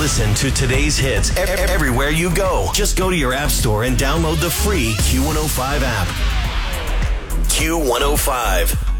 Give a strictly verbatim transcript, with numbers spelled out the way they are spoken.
Listen to today's hits e- everywhere you go. Just go to your app store and download the free Q one oh five app. Q one oh five.